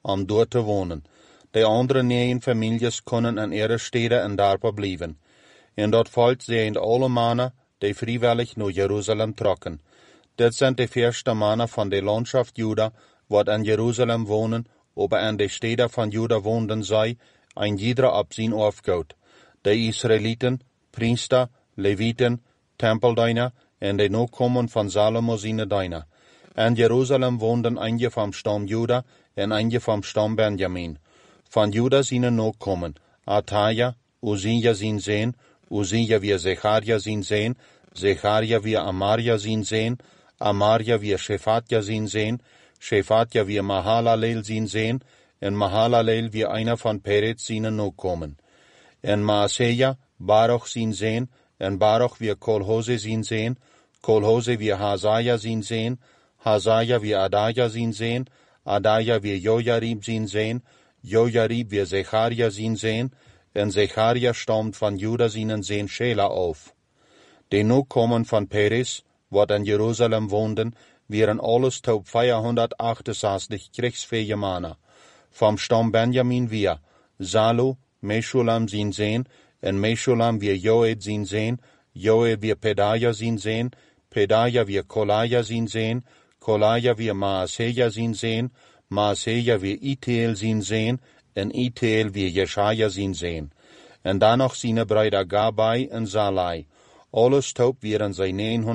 om dort te wonen. De andere 9 families kunnen in ihre steden en dorpen blijven. En dat volk zijn alle mannen die vrijwillig naar Jeruzalem trokken. Dit zijn de eerste mannen van de landschaft Juda, wat in Jeruzalem wonen, aber in de steden van Juda woonden zij, een ieder op zijn afgoed. De Israëlieten, priester, Levieten, tempeldienaar en de nakomen van Salomo zijn dienaar. In Jeruzalem woonden eentje van stam Juda en eentje van stam Benjamin. Van Juda zijn nakomen, Ataja, Uzia zijn zoon, Uzia weer Zecharia zijn zoon, Zecharia weer Amaria zijn zoon, Amaria weer Shefatja zijn zoon, Shefatja weer Mahalaleel zijn zoon, en Mahalaleel weer einer van Peretz zijn nakomen. En Maaseja, Baruch zijn zoon, en Baruch weer Kolhose zijn zoon, Kolhose weer Hazaja zijn zoon, Hazaja weer Adaja zijn zoon, Adaja weer Jojarib zijn zoon, Jojarib weer Zecharia zijn zoon, en Zecharia stammt van Juda zijn zoon Shela auf. De nakomen van Peres, wat in Jeruzalem woonden, waren alles tot 468 kriegsfähige mannen. Vom stam Benjamin weer Salu, Meshulam zijn zoon, en Meshulam weer Joed zijn zoon, Joed weer Pedaja zijn zoon, Pedaja weer Kolaja zijn zoon, Kolaja weer Maaseja zijn zoon, Maaseja weer Iteel zijn zoon, en Iteel weer Jeshaja zijn zoon. En dan nog zijn broeder Gabai en Salai. Alles top waren zij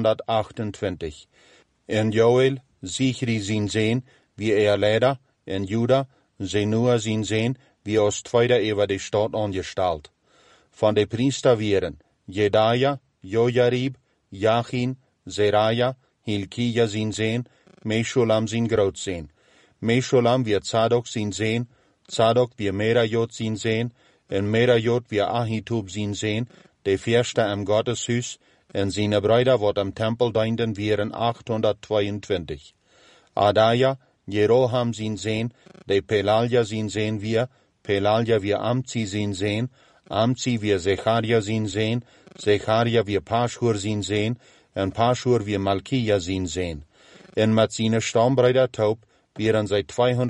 928. En Joel, Zichri zijn zoon, wie leider, en Juda, Zenua zijn zoon, wie als tweede over de stad aangesteld. Van de priester waren Jedaja, Jojarib, Jachin, Zeraja, Hilkia zijn zoon, Meshulam zijn grootzoon. Meshulam weer Zadok zijn zoon, Zadok weer Merajot zijn zoon, en Merajot weer Ahitub zijn zoon, de eerste im Gotteshuis, en zijn broeder wat am tempel dienden waren 822. Adaja, Jeroham zijn zoon, de Pelalja zijn zoon weer, Pelalja weer Amzi zijn zoon, Amzi weer Zecharia zijn zoon, Zecharia weer Pashur zijn zoon, en Pashur weer Malkia zijn zoon. En met zijn stambruider Taub waren zij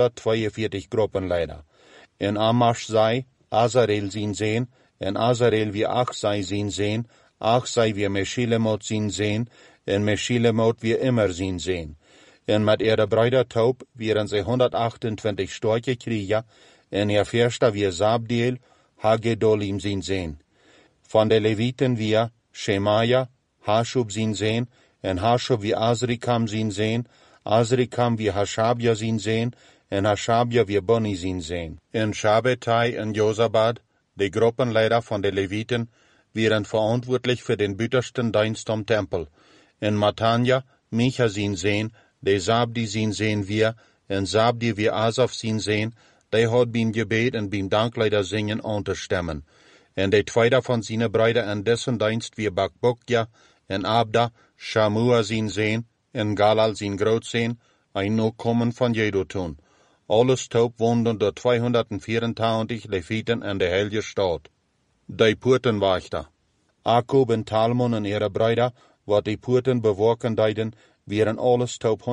242 gruppenleider. En Amash zei, Azarel zijn zoon, en Azarel weer Achsai zijn zoon, Achsai weer Meshilemot zijn zoon, en Meshilemot weer Immer zijn zoon. En met ihre bruider Taub waren zij 128 starke Krieger, en ihr Fürster weer Zabdiel, Hagedolim zijn zoon. Van de Leviten weer Shemaja, Hashub zijn zoon, en Hashub weer Azrikam zijn zoon, Azrikam weer Hashabja zijn zoon, en Hashabja weer Boni zijn zoon. En Shabbatai en Josabad, de gruppenleider van de Leviten, waren verantwoordelijk voor den büttersten Dienst am Tempel. En Matanja, Micha zijn zoon, de Zabdi zijn zoon weer, en Zabdi weer Asaf zijn zoon, die had beim Gebet en beim Dankleider zingen aan te stemmen. En de tweede van zijn bruider en dessen dienst weer Bakbokja, en Abda, Shamua zijn zoon, en Galal zijn grootzoon, een nakomen van Jedutun. Alles top woonden door 224 Leviten in de heilige stad. De Poortenwachter. Akub en Talmon en ihre bruider, wat die Poorten bewaken deiden, waren alles top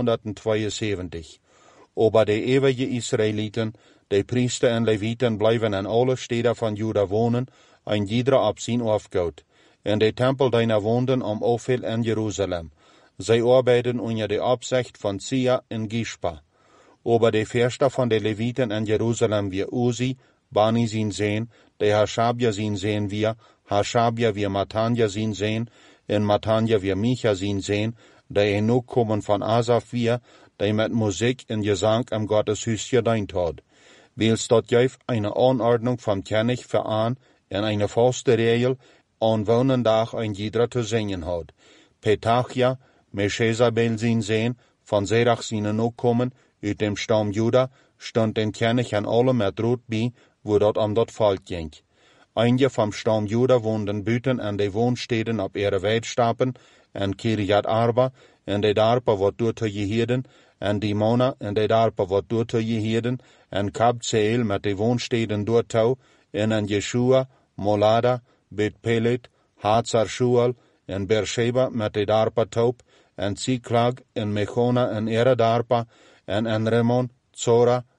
172. Aber de eeuwige Israëlieten, de priester en Leviten blijven in alle steden van Juda wonen, een ieder op zijn afgoed. En de tempeldienaar woonden om Ophel in Jeruzalem. Zij arbeiden onder de opzicht van Sia en Gishpa. Aber de eerste van de Leviten in Jeruzalem weer Uzi, Bani zijn zoon, de Hashabja zijn zoon weer, Hashabja weer Matanja zijn zoon, en Matanja weer Micha zijn zoon, de nakomen van Asaf weer, die met muziek en gezang im Gotteshuis gedient had. Wils dat juist eine Anordnung vom König veraan en eine vaste Regel an Wonendag ein jeder te zingen had. Petachia, Meshezabel zijn zoon, van Zerach zijn nakomen, uit dem stam Juda, stond den König an alle met rood bij, wo dat om dat volk ging. Einige vom stam Juda woonden buiten an de woonsteden op ihre Weidstappen, en Kirjat Arba, en de darpa wat door te Jehiden, en Dimona, en de darpa wat door te Jehiden, en Kabzeel met de woonsteden door touw, en an Jeshua, Molada, Bet Pelet, Hazar Shual, en Beersheba met de darpa Taub, en Ziklag, en Mechona, en ihre darpa, en Remon, Zora,